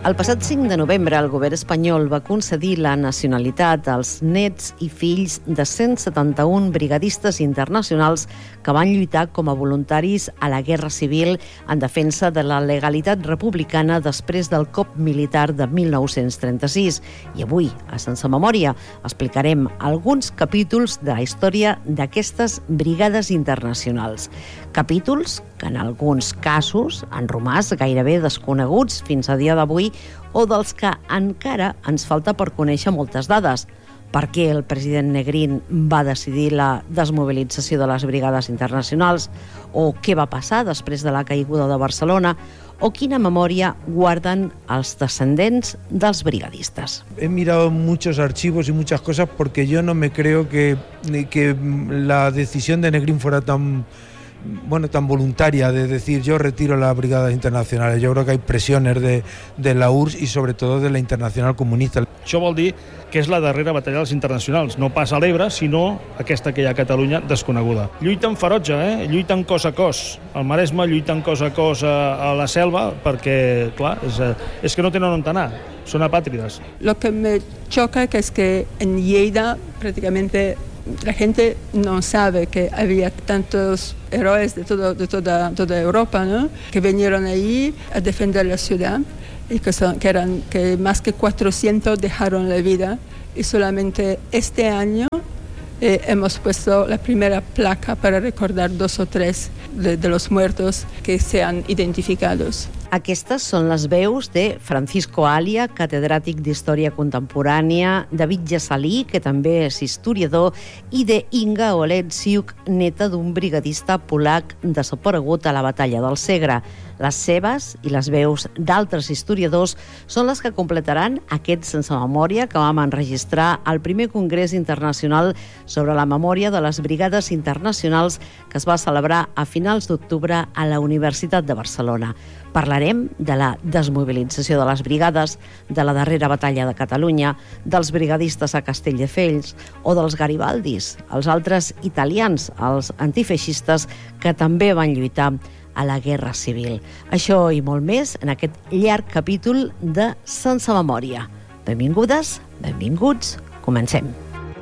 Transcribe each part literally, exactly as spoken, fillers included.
El passat cinc de novembre, el govern espanyol va concedir la nacionalitat als nets i fills de cent setanta-un brigadistes internacionals que van lluitar com a voluntaris a la Guerra Civil en defensa de la legalitat republicana després del cop militar de mil nou-cents trenta-sis. I avui, a Sense Memòria, explicarem alguns capítols de la història d'aquestes brigades internacionals. Capítols que en alguns casos han romàs gairebé desconeguts fins a dia d'avui o dels que encara ens falta per conèixer moltes dades. Per què el president Negrín va decidir la desmobilització de les brigades internacionals? O què va passar després de la caiguda de Barcelona? O quina memòria guarden els descendents dels brigadistas? He mirado muchos archivos y muchas cosas porque yo no me creo que, que la decisión de Negrín fuera tan... bueno, tan voluntaria de decir yo retiro las brigadas internacionales. Yo creo que hay presiones de, de la U R S S y sobre todo de la Internacional Comunista. Això vol dir que és la darrera batalla dels internacionals, no pas a l'Ebre, sinó aquesta que hi ha a Catalunya desconeguda. Lluiten ferotge, eh? Lluiten cos a cos. Al Maresme lluiten cos a cos a, a la selva perquè, clar, és, és que no tenen on anar, són apàtrides. Lo que me choca es que en Lleida prácticamente la gente no sabe que había tantos héroes de, todo, de toda, toda Europa, ¿no?, que vinieron ahí a defender la ciudad y que, son, que, eran, que más que cuatrocientos dejaron la vida. Y solamente este año eh, hemos puesto la primera placa para recordar dos o tres de, de los muertos que sean identificados. Aquestes són les veus de Francisco Alia, catedràtic d'Història Contemporània, David Gessalí, que també és historiador, i de Inga Oleksiuk, neta d'un brigadista polac desaparegut a la batalla del Segre. Les seves i les veus d'altres historiadors són les que completaran aquest Sense Memòria que vam enregistrar al primer Congrés Internacional sobre la memòria de les brigades internacionals que es va celebrar a finals d'octubre a la Universitat de Barcelona. Parlarem de la desmobilització de les brigades, de la darrera batalla de Catalunya, dels brigadistes a Castelldefels o dels Garibaldis, els altres italians, els antifeixistes que també van lluitar a la Guerra Civil. Això i molt més en aquest llarg capítol de Sense Memòria. Benvingudes, benvinguts, comencem.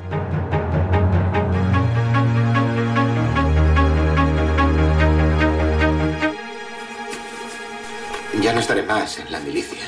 Ya no estaré más en la milicia.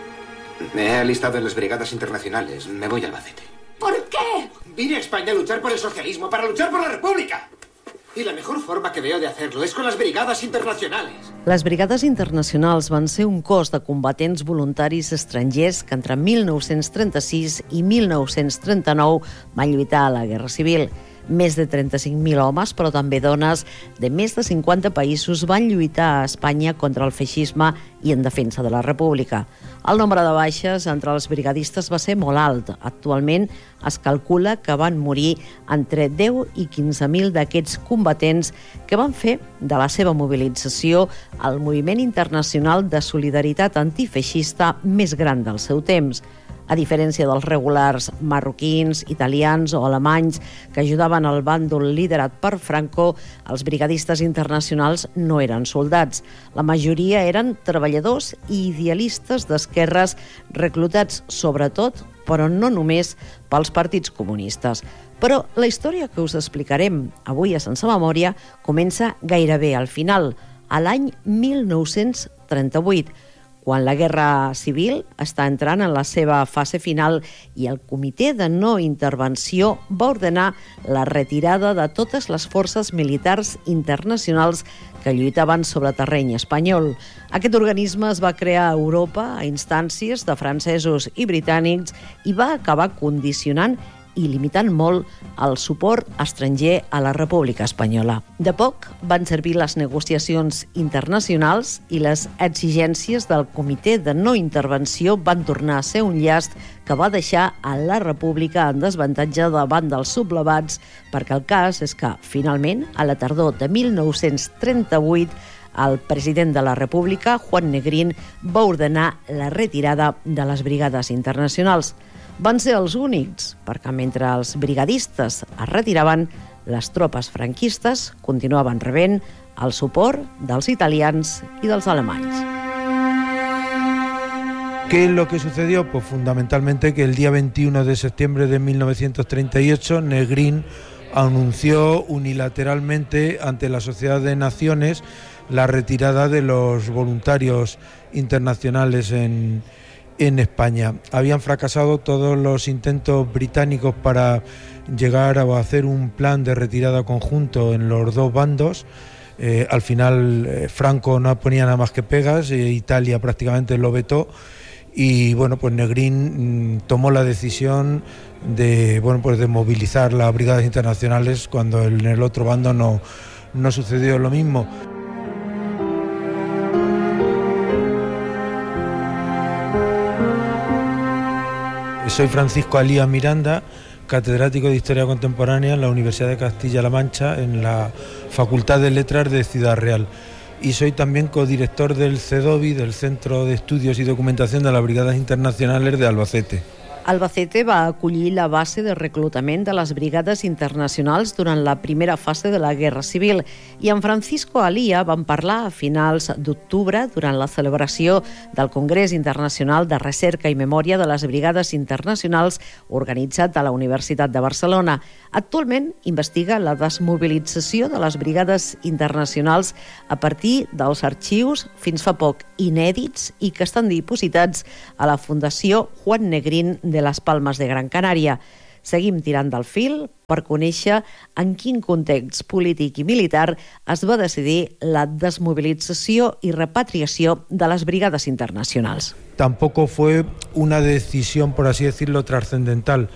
Me he alistado en las brigadas internacionales. Me voy a Albacete. ¿Por qué? Vine a España a luchar por el socialismo, para luchar por la República. Y la mejor forma que veo de hacerlo es con las brigadas internacionales. Les brigades internacionals van ser un cos de combatents voluntaris estrangers que entre mil nou-cents trenta-sis i mil nou-cents trenta-nou van lluitar a la Guerra Civil. Més de trenta-cinc mil homes, però també dones, de més de cinquanta països van lluitar a Espanya contra el feixisme i en defensa de la República. El nombre de baixes entre els brigadistes va ser molt alt. Actualment es calcula que van morir entre deu i quinze mil d'aquests combatents que van fer de la seva mobilització el moviment internacional de solidaritat antifeixista més gran del seu temps. A diferència dels regulars marroquins, italians o alemanys que ajudaven al bàndol liderat per Franco, els brigadistes internacionals no eren soldats. La majoria eren treballadors i idealistes d'esquerres reclutats sobretot, però no només, pels partits comunistes. Però la història que us explicarem avui a Sense Memòria comença gairebé al final, a l'any mil nou-cents trenta-vuit, quan la Guerra Civil està entrant en la seva fase final i el Comitè de No Intervenció va ordenar la retirada de totes les forces militars internacionals que lluitaven sobre terreny espanyol. Aquest organisme es va crear a Europa a instàncies de francesos i britànics i va acabar condicionant i limitant molt el suport estranger a la República Espanyola. De poc van servir les negociacions internacionals i les exigències del Comitè de No Intervenció van tornar a ser un llast que va deixar a la República en desavantatge davant dels sublevats, perquè el cas és que, finalment, a la tardor de mil nou-cents trenta-vuit, el president de la República, Juan Negrín, va ordenar la retirada de les brigades internacionals. Van ser els únics, perquè mentre els brigadistes es retiraven, les tropes franquistes continuaven rebent el suport dels italians i dels alemanys. ¿Qué es lo que sucedió? Pues fundamentalmente que el día veintiuno de septiembre de mil novecientos treinta y ocho Negrín anunció unilateralmente ante la Sociedad de Naciones la retirada de los voluntarios internacionales en, en España. Habían fracasado todos los intentos británicos para llegar a hacer un plan de retirada conjunto en los dos bandos. Eh, al final eh, Franco no ponía nada más que pegas, e Italia prácticamente lo vetó. Y bueno, pues Negrín mmm, tomó la decisión de, bueno, pues de movilizar las brigadas internacionales cuando en el otro bando no, no sucedió lo mismo. Soy Francisco Alía Miranda, catedrático de Historia Contemporánea en la Universidad de Castilla-La Mancha, en la Facultad de Letras de Ciudad Real. Y soy también codirector del CEDOBI, del Centro de Estudios y Documentación de las Brigadas Internacionales de Albacete. Albacete va acollir la base de reclutament de les brigades internacionals durant la primera fase de la Guerra Civil i en Francisco Alía van parlar a finals d'octubre durant la celebració del Congrés Internacional de Recerca i Memòria de les Brigades Internacionals organitzat a la Universitat de Barcelona. Actualment investiga la desmobilització de les brigades internacionals a partir dels arxius fins fa poc inèdits i que estan dipositats a la Fundació Juan Negrín de les Palmes de Gran Canària. Seguim tirant del fil per conèixer en quin context polític i militar es va decidir la desmovilització i repatriació de les brigades internacionals. Tampoco fue una decisión, por así decirlo, trascendental,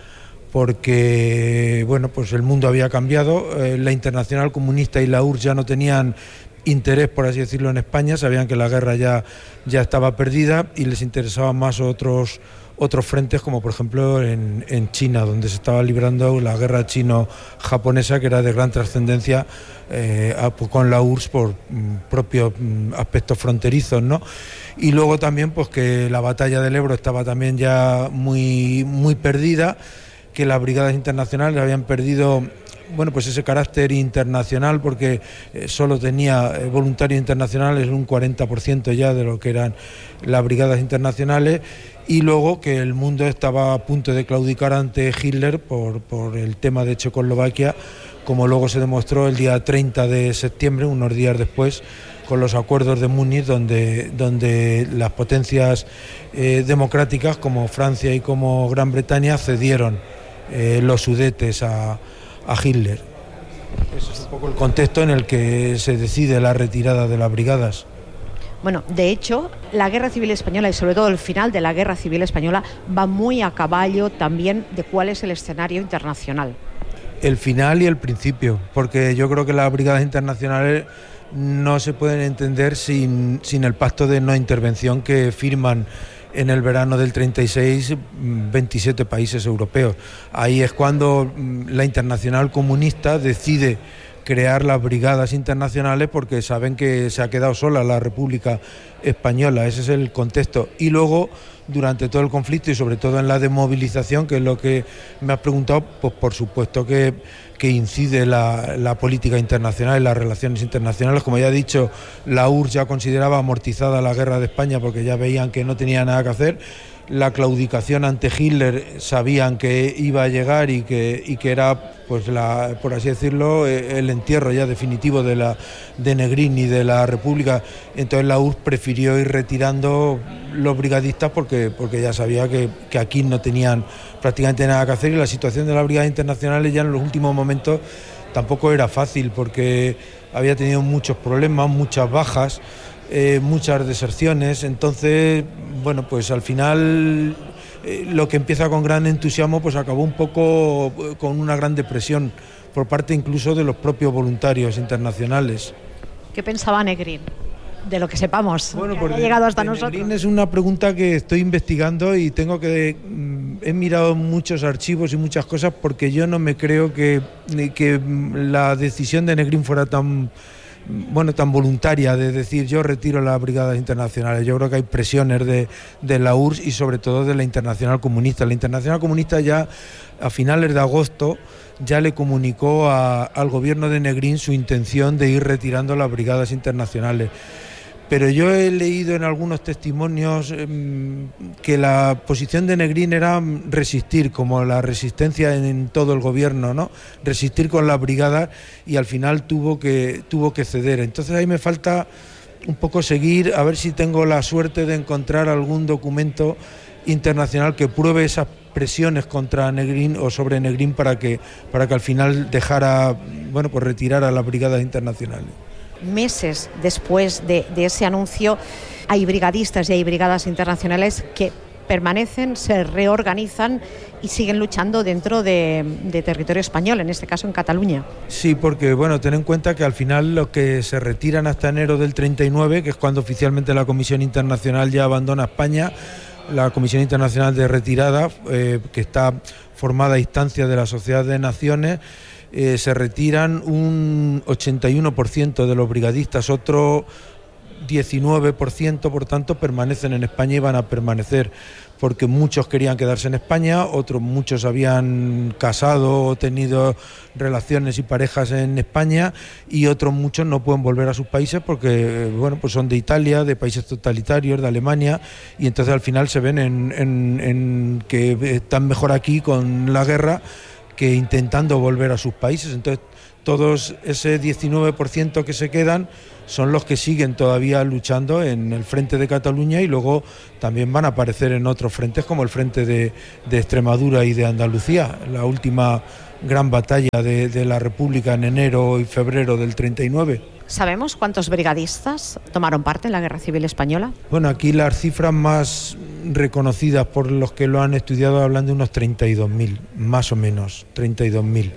porque bueno, pues el mundo había cambiado, eh, la Internacional Comunista y la U R S S ya no tenían interés, por así decirlo, en España, sabían que la guerra ya, ya estaba perdida y les interesaban más otros otros frentes, como por ejemplo en, en China, donde se estaba librando la guerra chino-japonesa, que era de gran trascendencia eh, con la U R S S por mm, propios mm, aspectos fronterizos, ¿no? Y luego también pues que la batalla del Ebro estaba también ya muy, muy perdida, que las brigadas internacionales habían perdido, bueno, pues ese carácter internacional, porque eh, solo tenía eh, voluntarios internacionales un cuarenta por ciento ya de lo que eran las brigadas internacionales, y luego que el mundo estaba a punto de claudicar ante Hitler por, por el tema de Checoslovaquia, como luego se demostró el día treinta de septiembre, unos días después, con los acuerdos de Múnich, donde, donde las potencias eh, democráticas como Francia y como Gran Bretaña cedieron eh, los Sudetes a, a Hitler. Ese es un poco el contexto en el que se decide la retirada de las brigadas. Bueno, de hecho, la Guerra Civil Española y sobre todo el final de la Guerra Civil Española va muy a caballo también de cuál es el escenario internacional. El final y el principio, porque yo creo que las brigadas internacionales no se pueden entender sin, sin el pacto de no intervención que firman en el verano del treinta y seis veintisiete países europeos. Ahí es cuando la Internacional Comunista decide crear las brigadas internacionales, porque saben que se ha quedado sola la República Española. Ese es el contexto. Y luego, durante todo el conflicto y sobre todo en la desmovilización, que es lo que me has preguntado, pues por supuesto que, que incide la, la política internacional y las relaciones internacionales. Como ya he dicho, la U R S S ya consideraba amortizada la guerra de España porque ya veían que no tenía nada que hacer. La claudicación ante Hitler sabían que iba a llegar y que, y que era, pues la, por así decirlo, el entierro ya definitivo de, la, de Negrín y de la República. Entonces la U R S S prefirió ir retirando los brigadistas porque, porque ya sabía que, que aquí no tenían prácticamente nada que hacer, y la situación de las brigadas internacionales ya en los últimos momentos tampoco era fácil, porque había tenido muchos problemas, muchas bajas, Eh, muchas deserciones. Entonces, bueno, pues al final eh, lo que empieza con gran entusiasmo pues acabó un poco eh, con una gran depresión por parte incluso de los propios voluntarios internacionales. ¿Qué pensaba Negrín? De lo que sepamos, bueno, que pues ha llegado hasta de nosotros. Negrín es una pregunta que estoy investigando y tengo que mm, he mirado muchos archivos y muchas cosas, porque yo no me creo que, que la decisión de Negrín fuera tan bueno, tan voluntaria de decir yo retiro las brigadas internacionales. Yo creo que hay presiones de, de la U R S S y sobre todo de la Internacional Comunista. La Internacional Comunista ya a finales de agosto ya le comunicó a, al gobierno de Negrín su intención de ir retirando las brigadas internacionales. pero yo he leído en algunos testimonios eh, que la posición de Negrín era resistir, como la resistencia en, en todo el gobierno, ¿no? Resistir con la brigada, y al final tuvo que, tuvo que ceder. Entonces ahí me falta un poco seguir, a ver si tengo la suerte de encontrar algún documento internacional que pruebe esas presiones contra Negrín o sobre Negrín para que, para que al final dejara, bueno, pues retirara a las brigadas internacionales. Meses después de, de ese anuncio, hay brigadistas y hay brigadas internacionales que permanecen, se reorganizan y siguen luchando dentro de, de territorio español, en este caso en Cataluña. Sí, porque bueno, ten en cuenta que al final los que se retiran hasta enero del treinta y nueve, que es cuando oficialmente la Comisión Internacional ya abandona España, la Comisión Internacional de Retirada, eh, que está formada a instancia de la Sociedad de Naciones, eh, se retiran un ochenta y uno por ciento de los brigadistas, otro diecinueve por ciento, por tanto, permanecen en España y van a permanecer, porque muchos querían quedarse en España, otros muchos habían casado o tenido relaciones y parejas en España, y otros muchos no pueden volver a sus países porque bueno, pues son de Italia, de países totalitarios, de Alemania, y entonces al final se ven en, en, en que están mejor aquí con la guerra que intentando volver a sus países. Entonces todos ese diecinueve por ciento que se quedan son los que siguen todavía luchando en el frente de Cataluña, y luego también van a aparecer en otros frentes como el frente de, de Extremadura y de Andalucía, la última gran batalla de, de la República en enero y febrero del treinta y nueve. ¿Sabemos cuántos brigadistas tomaron parte en la Guerra Civil Española? Bueno, aquí las cifras más reconocidas por los que lo han estudiado hablan de unos treinta y dos mil, más o menos, treinta y dos mil.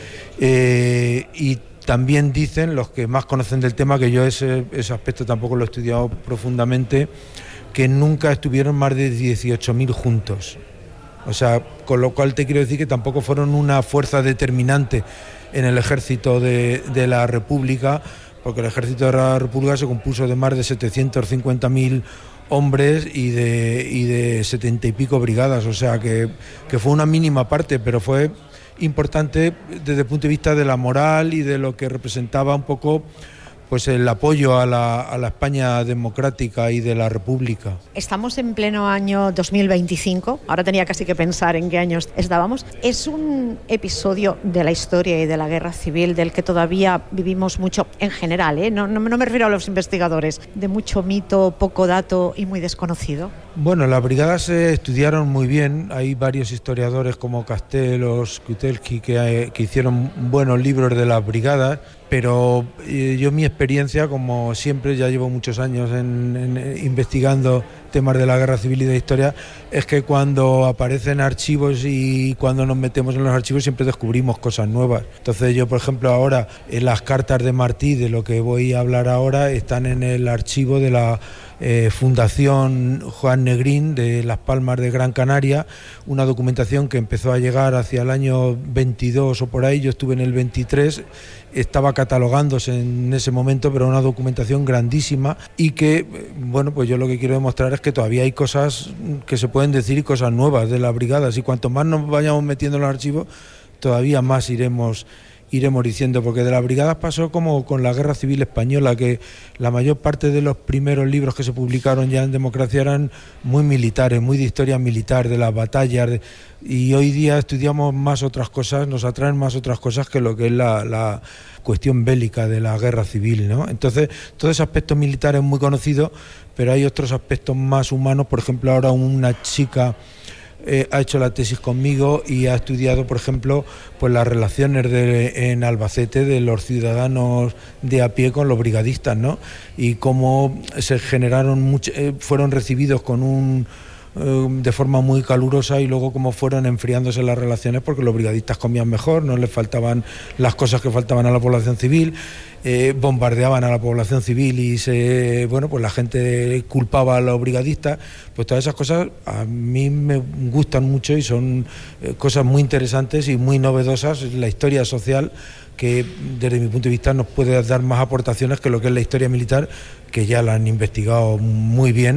Eh, y también dicen los que más conocen del tema, que yo ese, ese aspecto tampoco lo he estudiado profundamente, que nunca estuvieron más de dieciocho mil juntos. O sea, con lo cual te quiero decir que tampoco fueron una fuerza determinante en el ejército de, de la República, porque el ejército de la República se compuso de más de setecientos cincuenta mil hombres y de, y de setenta y pico brigadas, o sea que, que fue una mínima parte, pero fue importante desde el punto de vista de la moral y de lo que representaba un poco pues el apoyo a la, a la España democrática y de la República. Estamos en pleno año dos mil veinticinco, ahora tenía casi que pensar en qué años estábamos. Es un episodio de la historia y de la guerra civil del que todavía vivimos mucho en general, ¿eh? no, no, no me refiero a los investigadores, de mucho mito, poco dato y muy desconocido. Bueno, las brigadas se estudiaron muy bien, hay varios historiadores como Castells, Kutelski que, que hicieron buenos libros de las brigadas, pero eh, yo mi experiencia, como siempre, ya llevo muchos años en, en, investigando temas de la guerra civil y de historia, es que cuando aparecen archivos y cuando nos metemos en los archivos siempre descubrimos cosas nuevas. Entonces yo, por ejemplo, ahora en las cartas de Martí, de lo que voy a hablar ahora, están en el archivo de la eh, Fundación Juan Negrín de Las Palmas de Gran Canaria, una documentación que empezó a llegar hacia el año veintidós o por ahí, yo estuve en el veintitrés, estaba catalogándose en ese momento, pero una documentación grandísima, y que, bueno, pues yo lo que quiero demostrar es que todavía hay cosas que se pueden decir y cosas nuevas de las brigadas, y cuanto más nos vayamos metiendo en los archivos, todavía más iremos iremos diciendo, porque de las brigadas pasó como con la Guerra Civil Española, que la mayor parte de los primeros libros que se publicaron ya en democracia eran muy militares, muy de historia militar, de las batallas, de, y hoy día estudiamos más otras cosas, nos atraen más otras cosas que lo que es la, la cuestión bélica de la Guerra Civil, ¿no? Entonces, todo ese aspecto militar es muy conocido, pero hay otros aspectos más humanos. Por ejemplo, ahora una chica Eh, ha hecho la tesis conmigo y ha estudiado, por ejemplo, pues las relaciones de, en Albacete de los ciudadanos de a pie con los brigadistas, ¿no? Y cómo se generaron much- eh, fueron recibidos con un eh, de forma muy calurosa, y luego cómo fueron enfriándose las relaciones porque los brigadistas comían mejor, no les faltaban las cosas que faltaban a la población civil. Eh, bombardeaban a la población civil y se, bueno, pues la gente culpaba a los brigadistas. Pues todas esas cosas a mí me gustan mucho y son eh, cosas muy interesantes y muy novedosas en la historia social, que desde mi punto de vista nos puede dar más aportaciones que lo que es la historia militar, que ya la han investigado muy bien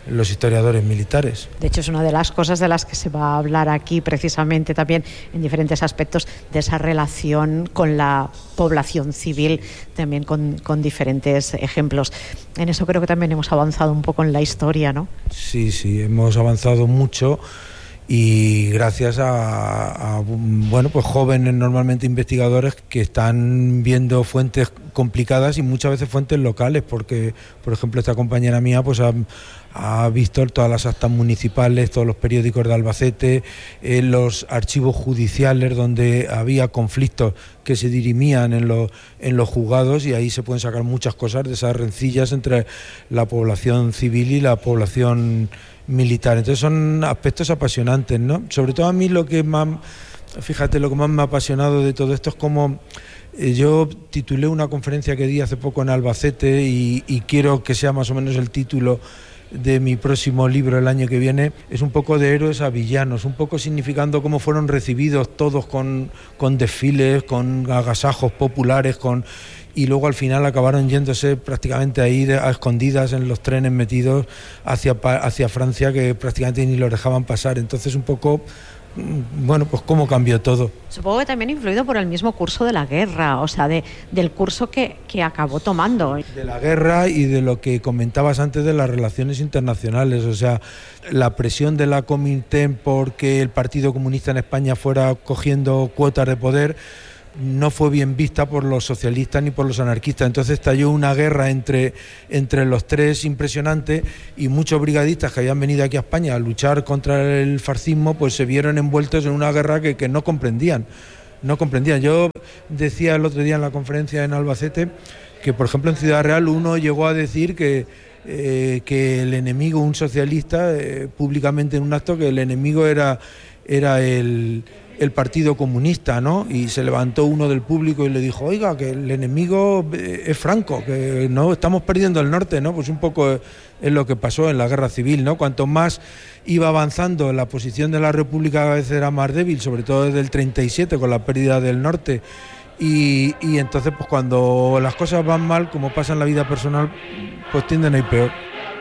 los historiadores militares. De hecho, es una de las cosas de las que se va a hablar aquí precisamente también en diferentes aspectos de esa relación con la población civil, también con, con diferentes ejemplos. En eso creo que también hemos avanzado un poco en la historia, ¿no? Sí, sí, hemos avanzado mucho y gracias a, a bueno, pues jóvenes normalmente investigadores que están viendo fuentes complicadas y muchas veces fuentes locales, porque por ejemplo esta compañera mía pues ha, ha visto todas las actas municipales, todos los periódicos de Albacete, eh, los archivos judiciales donde había conflictos que se dirimían en, lo, en los juzgados, y ahí se pueden sacar muchas cosas de esas rencillas entre la población civil y la población militar. Entonces son aspectos apasionantes, ¿no? Sobre todo a mí lo que más, fíjate, lo que más me ha apasionado de todo esto es como eh, yo titulé una conferencia que di hace poco en Albacete y, y quiero que sea más o menos el título de mi próximo libro el año que viene, es un poco de héroes a villanos, un poco significando cómo fueron recibidos todos con, con desfiles, con agasajos populares, con y luego al final acabaron yéndose prácticamente ahí a escondidas en los trenes metidos hacia, hacia Francia, que prácticamente ni los dejaban pasar. Entonces un poco, bueno, pues cómo cambió todo. Supongo que también influido por el mismo curso de la guerra, o sea, de, del curso que, que acabó tomando. De la guerra y de lo que comentabas antes de las relaciones internacionales, o sea, la presión de la Comintern porque el Partido Comunista en España fuera cogiendo cuotas de poder no fue bien vista por los socialistas ni por los anarquistas. Entonces estalló una guerra entre, entre los tres impresionante, y muchos brigadistas que habían venido aquí a España a luchar contra el fascismo pues se vieron envueltos en una guerra que, que no comprendían. No comprendían. Yo decía el otro día en la conferencia en Albacete que, por ejemplo, en Ciudad Real uno llegó a decir que, eh, que el enemigo, un socialista, eh, públicamente en un acto, que el enemigo era, era el... el Partido Comunista, ¿no? Y se levantó uno del público y le dijo, oiga, que el enemigo es Franco, que no estamos perdiendo el norte, ¿no? Pues un poco es lo que pasó en la guerra civil, ¿no? Cuanto más iba avanzando, la posición de la República cada vez era más débil, sobre todo desde el treinta y siete con la pérdida del norte, y, y entonces pues cuando las cosas van mal, como pasa en la vida personal, pues tienden a ir peor.